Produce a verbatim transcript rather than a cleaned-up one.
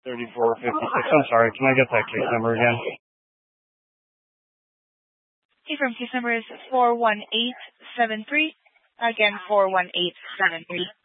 thirty-four fifty-six. I'm sorry, can I get that case number again? Confirm case number is four one eight seven three. Again, four one eight seven three.